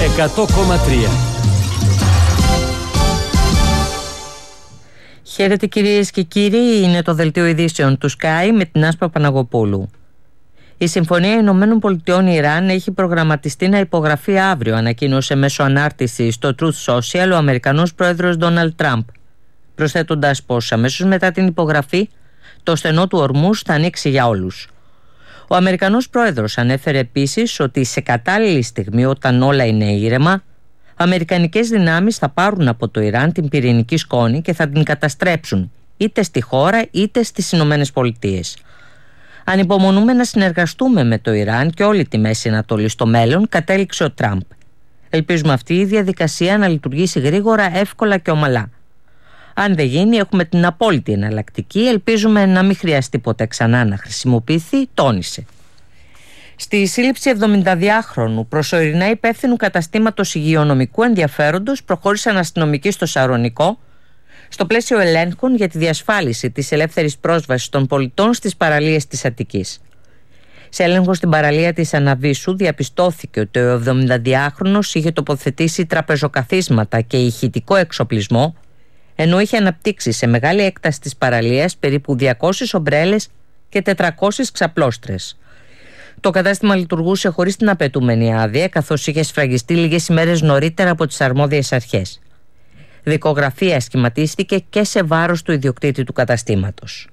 100,3. Χαίρετε κυρίες και κύριοι, είναι το δελτίο ειδήσεων του Sky με την Άσπα Παναγοπούλου. Η Συμφωνία Ηνωμένων Πολιτειών Ιράν έχει προγραμματιστεί να υπογραφεί αύριο, ανακοίνωσε μέσω ανάρτησης στο Truth Social ο Αμερικανός πρόεδρος Ντόναλντ Τραμπ, προσθέτοντας πως αμέσως μετά την υπογραφή το στενό του Ορμούζ θα ανοίξει για όλους. Ο Αμερικανός πρόεδρος ανέφερε επίσης ότι σε κατάλληλη στιγμή, όταν όλα είναι ήρεμα, αμερικανικές δυνάμεις θα πάρουν από το Ιράν την πυρηνική σκόνη και θα την καταστρέψουν είτε στη χώρα είτε στις Ηνωμένες Πολιτείες. Ανυπομονούμε να συνεργαστούμε με το Ιράν και όλη τη Μέση Ανατολή στο μέλλον, κατέληξε ο Τραμπ. Ελπίζουμε αυτή η διαδικασία να λειτουργήσει γρήγορα, εύκολα και ομαλά. Αν δεν γίνει, έχουμε την απόλυτη εναλλακτική, ελπίζουμε να μην χρειαστεί ποτέ ξανά να χρησιμοποιηθεί, τόνισε. Στη σύλληψη 72χρονου προσωρινά υπεύθυνου καταστήματος υγειονομικού ενδιαφέροντος προχώρησαν αστυνομικοί στο Σαρονικό στο πλαίσιο ελέγχων για τη διασφάλιση της ελεύθερης πρόσβασης των πολιτών στις παραλίες της Αττικής. Σε έλεγχο στην παραλία της Αναβίσου διαπιστώθηκε ότι ο 72χρονος είχε τοποθετήσει τραπεζοκαθίσματα και ηχητικό εξοπλισμό, ενώ είχε αναπτύξει σε μεγάλη έκταση της παραλίας περίπου 200 ομπρέλες και 400 ξαπλώστρες. Το κατάστημα λειτουργούσε χωρίς την απαιτούμενη άδεια, καθώς είχε σφραγιστεί λίγες ημέρες νωρίτερα από τις αρμόδιες αρχές. Δικογραφία σχηματίστηκε και σε βάρος του ιδιοκτήτη του καταστήματος.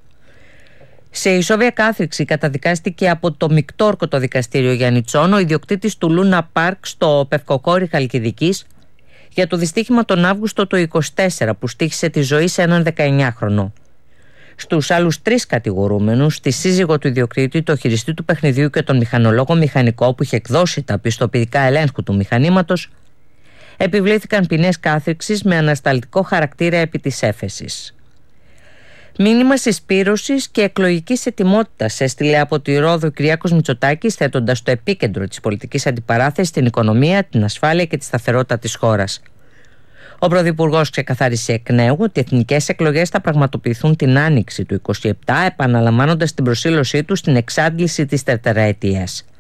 Σε ισόβια κάθριξη καταδικάστηκε από το Μικτόρκωτο δικαστήριο Γιαννιτσών ο ιδιοκτήτης του Λούνα Πάρκ στο Πευκοκόρη Χαλκιδικής για το δυστύχημα τον Αύγουστο του 2024 που στοίχησε τη ζωή σε έναν 19χρονο. Στους άλλους 3 κατηγορούμενους, τη σύζυγο του ιδιοκτήτη, το χειριστή του παιχνιδιού και τον μηχανολόγο μηχανικό που είχε εκδώσει τα πιστοποιητικά ελέγχου του μηχανήματος, επιβλήθηκαν ποινές κάθριξης με ανασταλτικό χαρακτήρα επί της έφεσης. Μήνυμα συσπήρωσης και εκλογικής ετοιμότητας έστειλε από τη Ρόδο Κυριάκος Μητσοτάκης, θέτοντας στο επίκεντρο της πολιτικής αντιπαράθεσης την οικονομία, την ασφάλεια και τη σταθερότητα της χώρας. Ο Πρωθυπουργός ξεκαθάρισε εκ νέου ότι οι εθνικές εκλογές θα πραγματοποιηθούν την άνοιξη του 2027, επαναλαμβάνοντας την προσήλωσή του στην εξάντληση της τετραετίας.